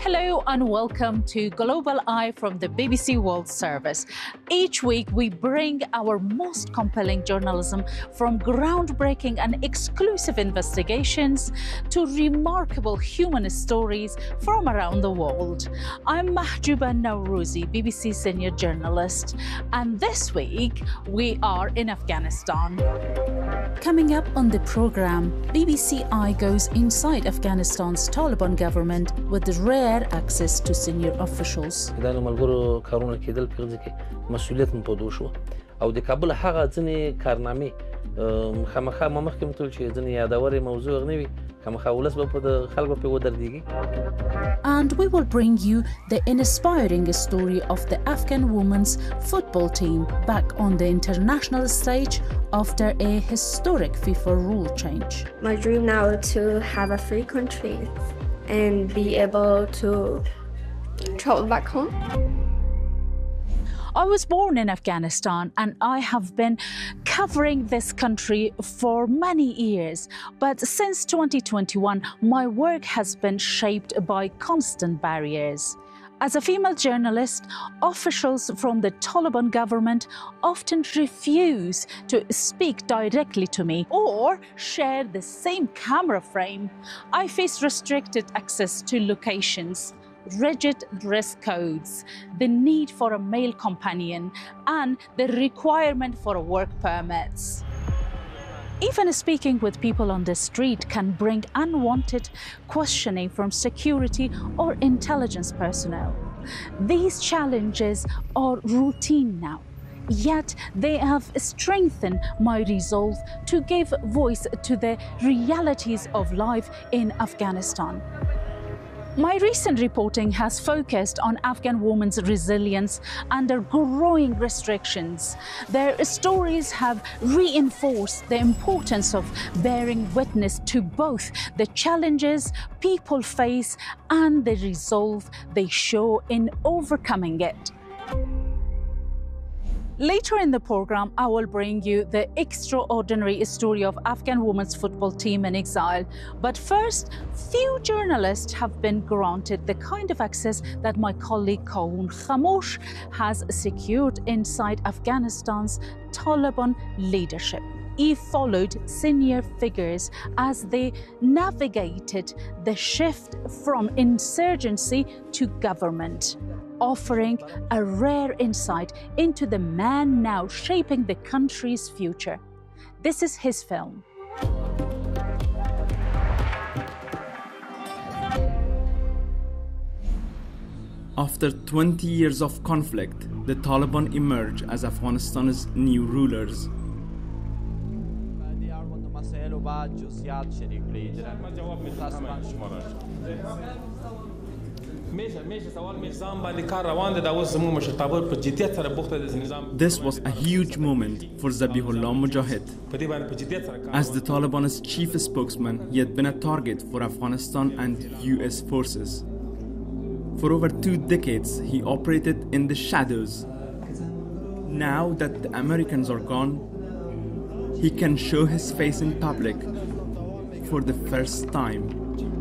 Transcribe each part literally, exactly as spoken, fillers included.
Hello and welcome to Global Eye from the B B C World Service. Each week we bring our most compelling journalism from groundbreaking and exclusive investigations to remarkable human stories from around the world. I'm Mahjouba Nawrouzi, B B C senior journalist, and this week we are in Afghanistan. Coming up on the program, B B C Eye goes inside Afghanistan's Taliban government with rare access to senior officials. دا ملګرو کارونه کېدل په دې کې مسؤلیت مو پدو شو او د کابل هغه ځنې کارنامې خامخا ما مخکې متول چې ځنې یادوري موضوع غنوي خامخا ولس به په خلکو په ودرېږي. And we will bring you the inspiring story of the Afghan women's football team back on the international stage after a historic FIFA rule change. My dream now is to have a free country and be able to travel back home. I was born in Afghanistan and I have been covering this country for many years. But since twenty twenty-one, my work has been shaped by constant barriers. As a female journalist, officials from the Taliban government often refuse to speak directly to me or share the same camera frame. I face restricted access to locations, rigid dress codes, the need for a male companion, and the requirement for work permits. Even speaking with people on the street can bring unwanted questioning from security or intelligence personnel. These challenges are routine now, yet they have strengthened my resolve to give voice to the realities of life in Afghanistan. My recent reporting has focused on Afghan women's resilience under growing restrictions. Their stories have reinforced the importance of bearing witness to both the challenges people face and the resolve they show in overcoming it. Later in the program, I will bring you the extraordinary story of Afghan women's football team in exile. But first, few journalists have been granted the kind of access that my colleague Kaoun Khamosh has secured inside Afghanistan's Taliban leadership. He followed senior figures as they navigated the shift from insurgency to government, offering a rare insight into the man now shaping the country's future. This is his film. After twenty years of conflict, the Taliban emerge as Afghanistan's new rulers. This was a huge moment for Zabihullah Mujahid. As the Taliban's chief spokesman, he had been a target for Afghanistan and U S forces. For over two decades, he operated in the shadows. Now that the Americans are gone, he can show his face in public for the first time.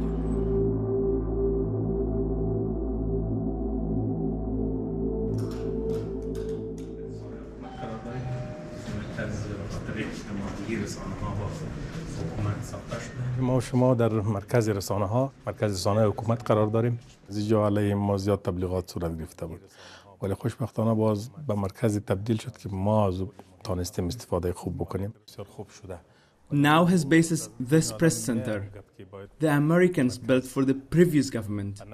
ما و شما در مرکز رسانه ها مرکز رسانه حکومت قرار داریم. از اینجا علیه ما زیاد تبلیغات صورت گرفته بود، ولی خوشبختانه باز به مرکزی تبدیل شد که ما از تانستیم استفاده خوب بکنیم. بسیار خوب شده. Now his base is this press center the Americans built for the previous government.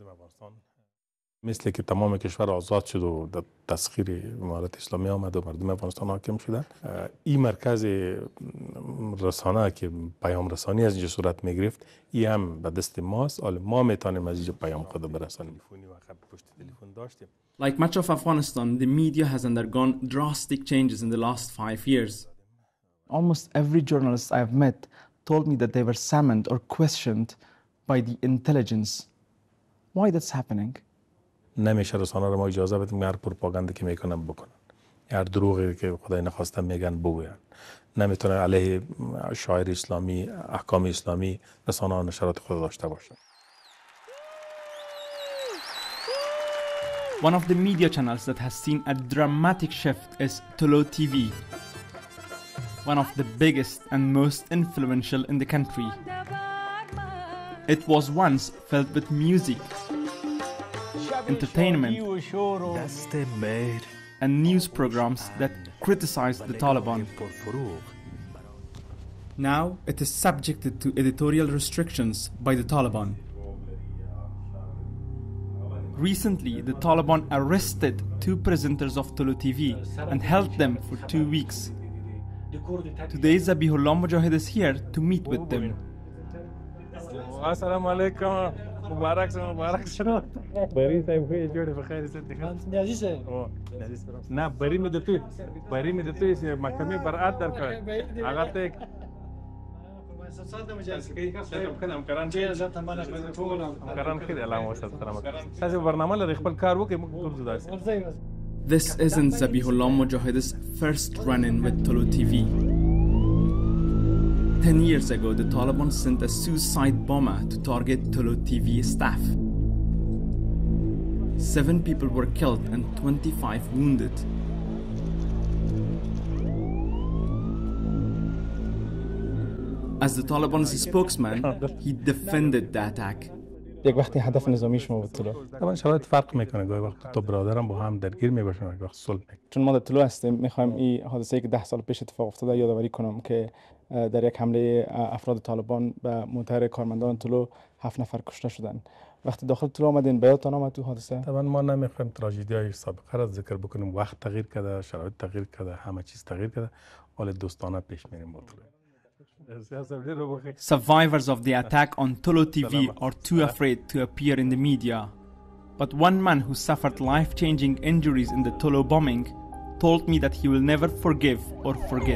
مثل که تمام کشور آزاد شد و در تسخیر امارت اسلامی آمد و مردم افغانستان حاکم شدن، این مرکز رسانه که پیام رسانی از اینجا صورت می گرفت، این هم به دست ماست. حالا ما میتونیم از اینجا پیام خود برسانیم. Like much of Afghanistan, the media has undergone drastic changes in the last five years. Almost every journalist I've met told me that they were summoned or questioned by the intelligence. Why that's happening? نمیشه رسانه رو ما اجازه بدیم هر پروپاگاندی که میکنن بکنن، هر دروغی که خدای نخواسته میگن بگوین. نمیتونه علیه شاعر اسلامی، احکام اسلامی رسانه ها نشرات خود داشته باشن. One of the media channels that has seen a dramatic shift is Tolo T V, one of the biggest and most influential in the country. It was once filled with music, entertainment, and news programs that criticized the Taliban. Now it is subjected to editorial restrictions by the Taliban. Recently, the Taliban arrested two presenters of Tolo T V and held them for two weeks. Today, Zabihullah Mujahid is here to meet with them. Assalamu alaikum. Mubarak sa Mubarak sa. Bari sahib ko jode bkhair se dekha. Nazi se. Oh, Nazi se. Na bari mein detu. Bari mein detu se mahkame baraat dar kar. Agar te karan khid alam wa salamat. Sase barnama la khpal kar wo ke dur juda se. This isn't Zabihullah Mujahid's first run-in with Tolo T V. Ten years ago, the Taliban sent a suicide bomber to target Tolo T V staff. Seven people were killed and twenty-five wounded. As the Taliban's spokesman, he defended the attack. یک وقتی هدف نظامی شما بود طلو. طبعا شرایط فرق میکنه، گاهی وقت تو برادرم با هم درگیر میباشن، گاهی وقت صلح میکنه. چون ما در طلو هستیم، میخوایم این حادثه‌ای که ده سال پیش اتفاق افتاده یادآوری کنم که در یک حمله افراد طالبان به متحر کارمندان طلو هفت نفر کشته شدن. وقتی داخل طلو آمدین بیاتون آمد تو حادثه؟ طبعا ما نمیخوایم تراژدی‌های سابقه را ذکر بکنیم، وقت تغییر کرده، شرایط تغییر کرده، همه چیز تغییر کرده، حال دوستانه پیش میریم با طلو. Survivors of the attack on Tolo T V are too afraid to appear in the media. But one man who suffered life-changing injuries in the Tolo bombing told me that he will never forgive or forget.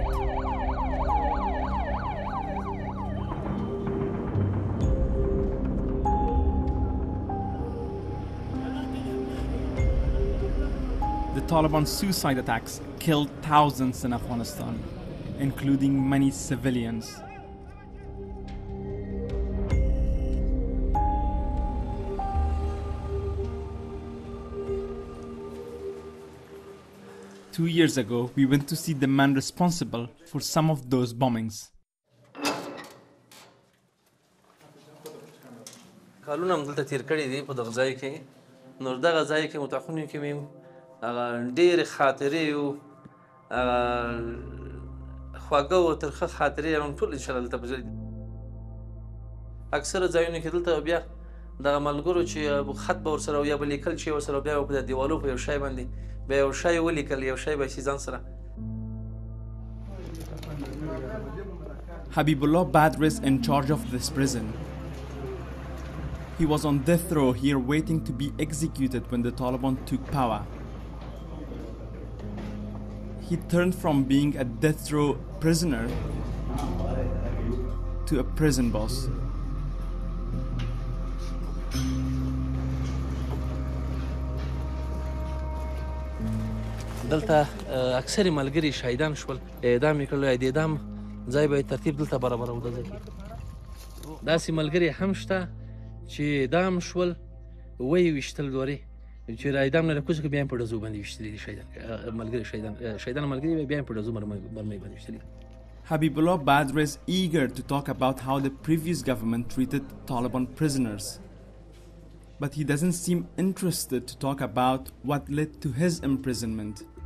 The Taliban suicide attacks killed thousands in Afghanistan, including many civilians. Two years ago, we went to see the man responsible for some of those bombings. کالونه هم دلته تیر کړي دي په دغه ځای کې، نو دغه ځای کې متخونو کې مې هغه ډېرې خاطرې او خواږه او ترخه خاطرې هم ټول انشاءالله دلته په ځای دي. اکثره ځایونو کې دلته بیا دغه ملګرو چې خط به ورسره یا به لیکل چې ورسره بیا په دیوالو په یو شی باندې بیا یو شی ولیکل، یو شی به شي ځان سره. Habibullah Badr is in charge of this prison. He was on death row here waiting to be executed when the Taliban took power. He turned from being a death row prisoner to a prison boss. دلته اکثر ملګري شهیدان شول، اعدام یې کړل، د اعدام ځای به ترتیب دلته برابرو د ځای کې. داسې ملګري هم شته چې اعدام شول ویې ویشتل دورې چې د اعدام نه راکوز که بیا یې په ډزو باندې ویشتلي دي شهیدان ملګري شهیدان شهیدان ملګري بیا یې په ډزو مرمۍ باندې ویشتلي. Habibullah Badr is eager to talk about how the previous government treated Taliban prisoners. But he doesn't seem interested to talk about what led to his imprisonment.